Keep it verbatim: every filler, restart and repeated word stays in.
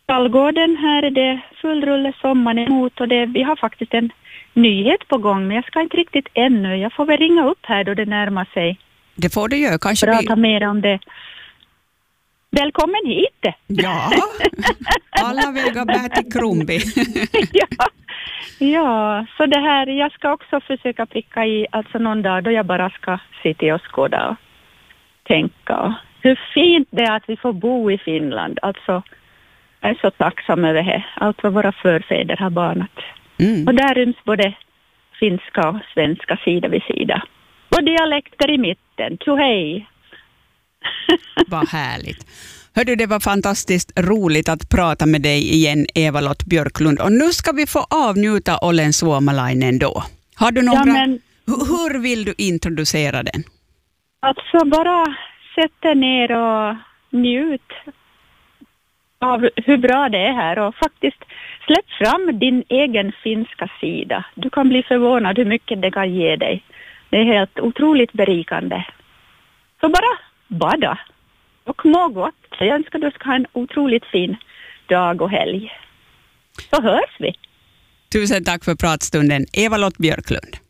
Stallgården, här är det full rulle, sommaren emot och det, vi har faktiskt en nyhet på gång, men jag ska inte riktigt ännu. Jag får väl ringa upp här då det närmar sig. Det får du göra. Kanske prata vi... mer om det. Välkommen hit! Ja, alla vägar bär till Krumbi. ja. ja, så det här, jag ska också försöka pricka i alltså någon dag då jag bara ska sitta och skåda och tänka. Hur fint det är att vi får bo i Finland. Alltså, jag är så tacksam över det. Allt vad våra förfäder har banat. Mm. Och där ryms både finska och svenska sida vid sida. Och dialekter i mitten. Tjohej! Vad härligt. Hördu, det var fantastiskt roligt att prata med dig igen, Eva-Lott Björklund. Och nu ska vi få avnjuta Olen Suomalainen då. Har du några... Ja, men... Hur vill du introducera den? Alltså bara sätta ner och njut av hur bra det är här. Och faktiskt släpp fram din egen finska sida. Du kan bli förvånad hur mycket det kan ge dig. Det är helt otroligt berikande. Så bara bada och må gott. Jag önskar du ska ha en otroligt fin dag och helg. Så hörs vi. Tusen tack för pratstunden, Eva-Lott Björklund.